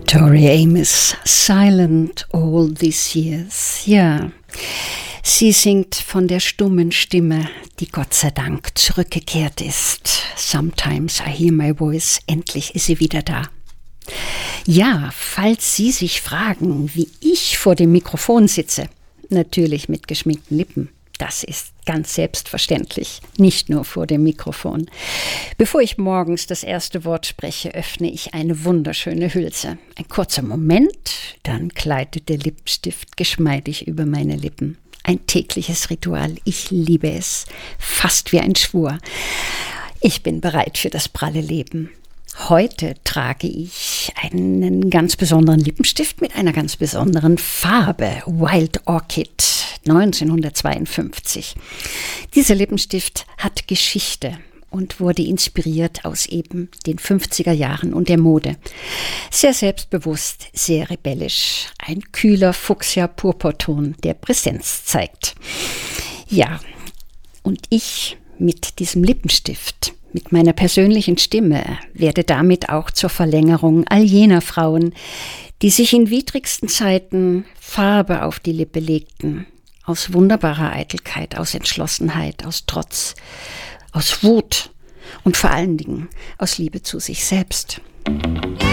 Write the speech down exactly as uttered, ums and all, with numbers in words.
Tori Amos, Silent All These Years. Ja, sie singt von der stummen Stimme, die Gott sei Dank zurückgekehrt ist. Sometimes I hear my voice, endlich ist sie wieder da. Ja, falls Sie sich fragen, wie ich vor dem Mikrofon sitze, natürlich mit geschminkten Lippen. Das ist ganz selbstverständlich, nicht nur vor dem Mikrofon. Bevor ich morgens das erste Wort spreche, öffne ich eine wunderschöne Hülse. Ein kurzer Moment, dann gleitet der Lippenstift geschmeidig über meine Lippen. Ein tägliches Ritual, ich liebe es, fast wie ein Schwur. Ich bin bereit für das pralle Leben. Heute trage ich einen ganz besonderen Lippenstift mit einer ganz besonderen Farbe, Wild Orchid neunzehnhundertzweiundfünfzig. Dieser Lippenstift hat Geschichte und wurde inspiriert aus eben den fünfziger Jahren und der Mode. Sehr selbstbewusst, sehr rebellisch, ein kühler Fuchsia-Purpurton, der Präsenz zeigt. Ja, und ich mit diesem Lippenstift, mit meiner persönlichen Stimme, werde damit auch zur Verlängerung all jener Frauen, die sich in widrigsten Zeiten Farbe auf die Lippe legten, aus wunderbarer Eitelkeit, aus Entschlossenheit, aus Trotz, aus Wut und vor allen Dingen aus Liebe zu sich selbst.